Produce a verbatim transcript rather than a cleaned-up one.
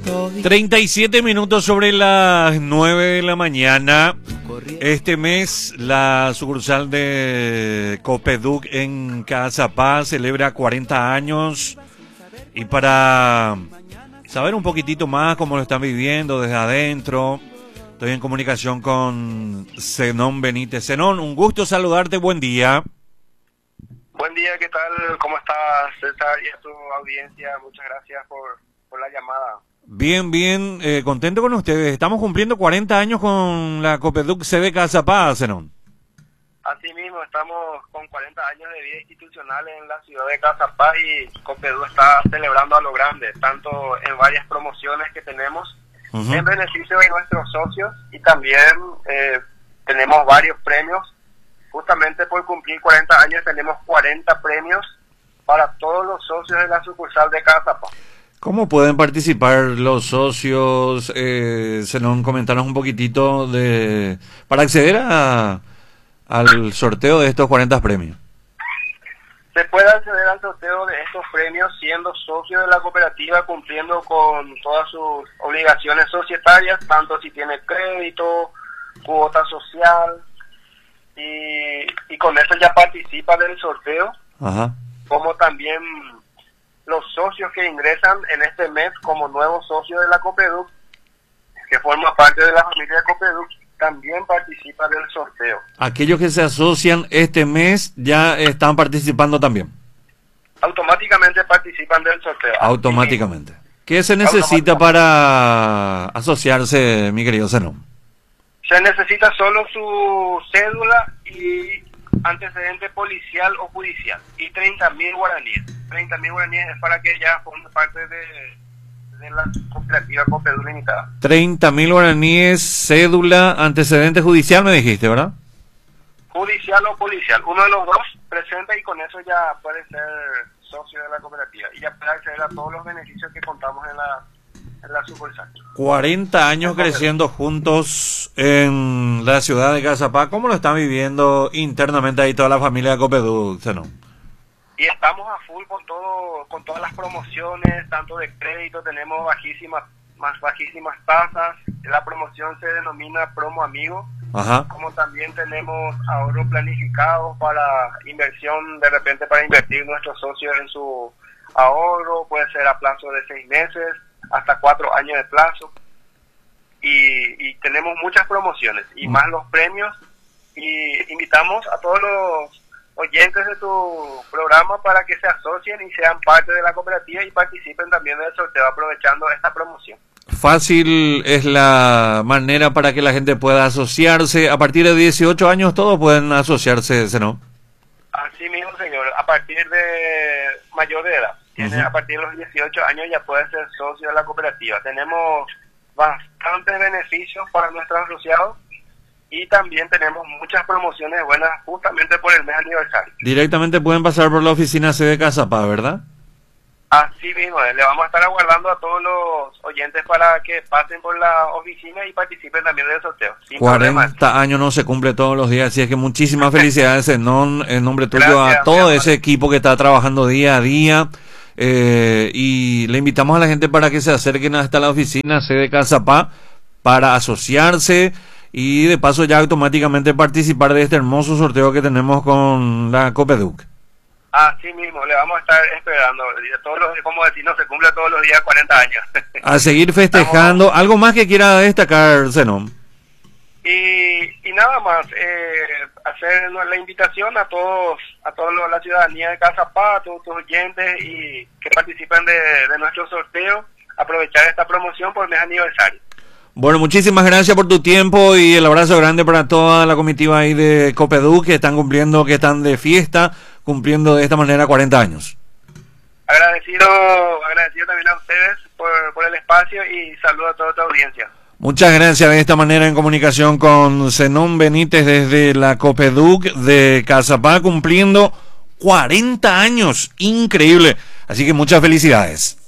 treinta y siete minutos sobre las nueve de la mañana. Este mes la sucursal de Copeduc en Cazapá celebra cuarenta años. Y para saber un poquitito más cómo lo están viviendo desde adentro, estoy en comunicación con Zenón Benítez. Zenón, un gusto saludarte, buen día. Buen día, ¿qué tal? ¿Cómo estás, César, y a tu audiencia? Muchas gracias por, por la llamada. Bien, bien, eh, contento con ustedes. Estamos cumpliendo cuarenta años con la Copeduc sede Cazapá, Zenón. Así mismo, estamos con cuarenta años de vida institucional en la ciudad de Cazapá y Copeduc está celebrando a lo grande, tanto en varias promociones que tenemos uh-huh. en beneficio de nuestros socios y también eh, tenemos varios premios. Justamente por cumplir cuarenta años tenemos cuarenta premios para todos los socios de la sucursal de Cazapá. ¿Cómo pueden participar los socios? Eh, se nos comentaron un poquitito de para acceder a, al sorteo de estos cuarenta premios. Se puede acceder al sorteo de estos premios siendo socio de la cooperativa, cumpliendo con todas sus obligaciones societarias, tanto si tiene crédito, cuota social, y, y con eso ya participa del sorteo. Ajá. Como también los socios que ingresan en este mes como nuevos socios de la Copeduc, que forman parte de la familia de Copeduc, también participan del sorteo. Aquellos que se asocian este mes ya están participando también. Automáticamente participan del sorteo. Automáticamente. ¿Qué se necesita para asociarse, mi querido Zenón? Se necesita solo su cédula y antecedente policial o judicial y treinta mil guaraníes. treinta mil guaraníes es para que ya forme parte de, de la cooperativa Copeduc Limitada. treinta mil guaraníes, cédula, antecedente judicial me dijiste, ¿verdad? Judicial o policial, uno de los dos presenta y con eso ya puede ser socio de la cooperativa y ya puede acceder a todos los beneficios que contamos en la, en la sucursal. cuarenta años creciendo juntos en la ciudad de Cazapá. ¿Cómo lo están viviendo internamente ahí toda la familia de Copeduc, Zenón? Y estamos a full con todo, con todas las promociones, tanto de crédito, tenemos bajísimas, más bajísimas tasas. La promoción se denomina Promo Amigo. Ajá. Como también tenemos ahorro planificado para inversión, de repente para invertir nuestros socios en su ahorro, puede ser a plazo de seis meses, hasta cuatro años de plazo. Y, y tenemos muchas promociones y mm. más los premios. Y invitamos a todos los oyentes de tu programa para que se asocien y sean parte de la cooperativa y participen también del sorteo aprovechando esta promoción. Fácil es la manera para que la gente pueda asociarse. A partir de dieciocho años todos pueden asociarse, ¿no? Así mismo, señor. A partir de mayor de edad. Tiene, uh-huh. A partir de los dieciocho años ya puede ser socio de la cooperativa. Tenemos bastantes beneficios para nuestros asociados. Y también tenemos muchas promociones buenas justamente por el mes aniversario. Directamente pueden pasar por la oficina sede Cazapá, ¿verdad? Así mismo, le vamos a estar aguardando a todos los oyentes para que pasen por la oficina y participen también del sorteo. cuarenta años no se cumple todos los días, así es que muchísimas felicidades en, non, en nombre tuyo. Gracias, a todo ese equipo que está trabajando día a día. Eh, y le invitamos a la gente para que se acerquen hasta la oficina sede Cazapá para asociarse y de paso ya automáticamente participar de este hermoso sorteo que tenemos con la Copeduc. Así mismo, le vamos a estar esperando. Todos los, como decir, no se cumple todos los días cuarenta años. A seguir festejando. Estamos... ¿Algo más que quiera destacar, Zenón? Y, y nada más, eh, hacer la invitación a todos, a toda la ciudadanía de Cazapá, a todos tus oyentes y que participen de, de nuestro sorteo, aprovechar esta promoción por el mes aniversario. Bueno, muchísimas gracias por tu tiempo y el abrazo grande para toda la comitiva ahí de Copeduc que están cumpliendo, que están de fiesta, cumpliendo de esta manera cuarenta años. Agradecido, agradecido también a ustedes por, por el espacio y saludo a toda tu audiencia. Muchas gracias. De esta manera en comunicación con Zenón Benítez desde la Copeduc de Cazapá, cumpliendo cuarenta años. Increíble. Así que muchas felicidades.